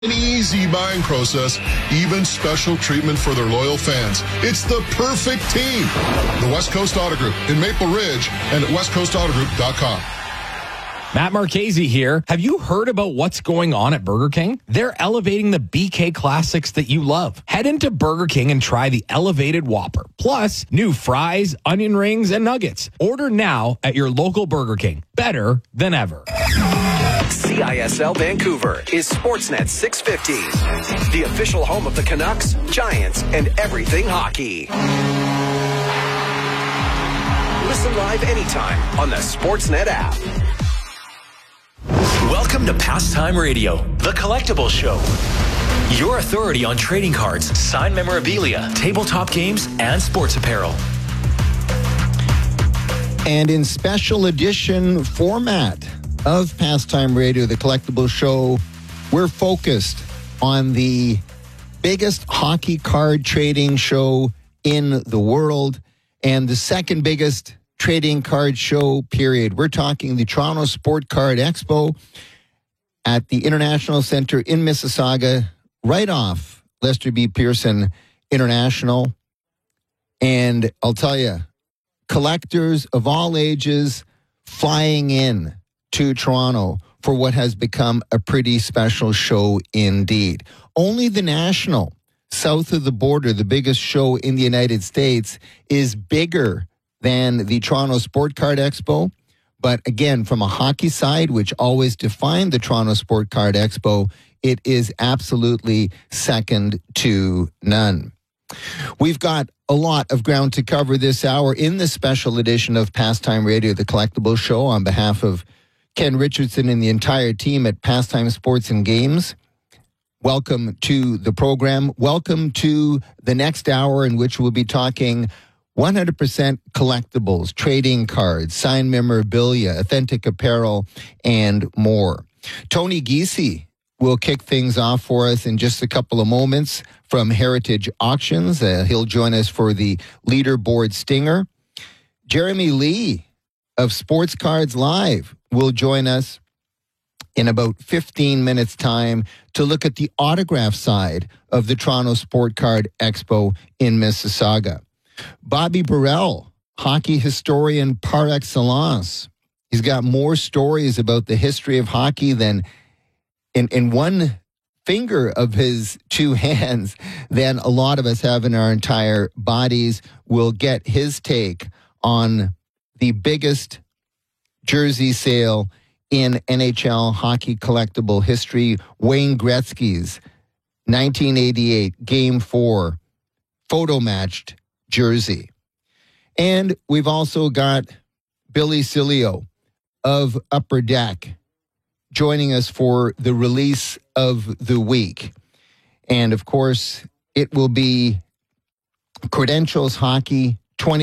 An easy buying process, even special treatment for their loyal fans. It's the perfect team. The West Coast Auto Group in Maple Ridge and at westcoastautogroup.com. Matt Marchese here. Have you heard about what's going on at Burger King? They're elevating the BK classics that you love. Head into Burger King and try the elevated Whopper. Plus, new fries, onion rings, and nuggets. Order now at your local Burger King. Better than ever. CISL Vancouver is Sportsnet 650, the official home of the Canucks, Giants, and everything hockey. Listen live anytime on the Sportsnet app. Welcome to Pastime Radio, the collectible show. Your authority on trading cards, signed memorabilia, tabletop games, and sports apparel. And in special edition format of Pastime Radio, the collectible show, we're focused on the biggest hockey card trading show in the world and the second biggest trading card show, period. We're talking the Toronto Sport Card Expo at the International Center in Mississauga, right off Lester B. Pearson International. And I'll tell you, collectors of all ages flying in to Toronto for what has become a pretty special show indeed. Only the National, south of the border, the biggest show in the United States, is bigger than the Toronto Sport Card Expo. But again, from a hockey side, which always defined the Toronto Sport Card Expo, it is absolutely second to none. We've got a lot of ground to cover this hour in the special edition of Pastime Radio, the collectible show. On behalf of Ken Richardson and the entire team at Pastime Sports and Games, welcome to the program. Welcome to the next hour in which we'll be talking 100% collectibles, trading cards, signed memorabilia, authentic apparel, and more. Tony Giese will kick things off for us in just a couple of moments from Heritage Auctions. He'll join us for the leaderboard stinger. Jeremy Lee of Sports Cards Live will join us in about 15 minutes' time to look at the autograph side of the Toronto Sport Card Expo in Mississauga. Bobby Burrell, hockey historian par excellence. He's got more stories about the history of hockey than in one finger of his two hands than a lot of us have in our entire bodies. We'll get his take on the biggest jersey sale in NHL hockey collectible history, Wayne Gretzky's 1988 Game 4 photo-matched jersey. And we've also got Billy Cilio of Upper Deck joining us for the release of the week. And of course, it will be Credentials Hockey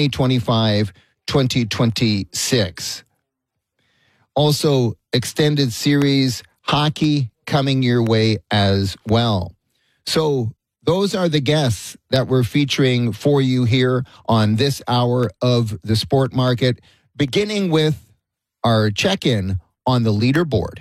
2025-2026. Also, extended series hockey coming your way as well. So those are the guests that we're featuring for you here on this hour of the Sport Market, beginning with our check-in on the leaderboard.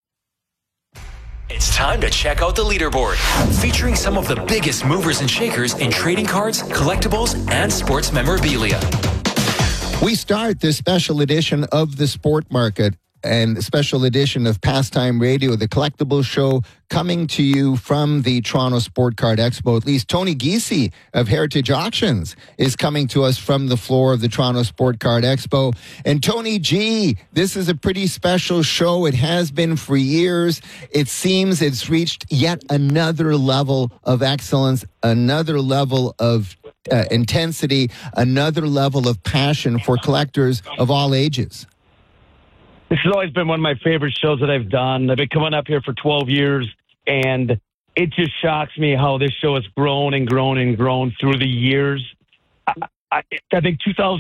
It's time to check out the leaderboard, featuring some of the biggest movers and shakers in trading cards, collectibles, and sports memorabilia. We start this special edition of the Sport Market and special edition of Pastime Radio, the collectible show, coming to you from the Toronto Sport Card Expo. At least Tony Giese of Heritage Auctions is coming to us from the floor of the Toronto Sport Card Expo. And Tony G, this is a pretty special show. It has been for years. It seems it's reached yet another level of excellence, another level of intensity, another level of passion for collectors of all ages. This has always been one of my favorite shows that I've done. I've been coming up here for 12 years, and it just shocks me how this show has grown and grown and grown through the years. I think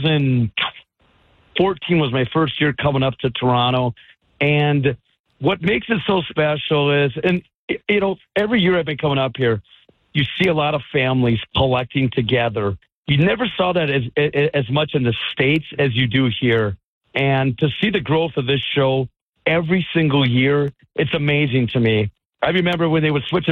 2014 was my first year coming up to Toronto, and what makes it so special is, and you know, every year I've been coming up here, you see a lot of families collecting together. You never saw that as much in the States as you do here. And to see the growth of this show every single year, it's amazing to me. I remember when they would switch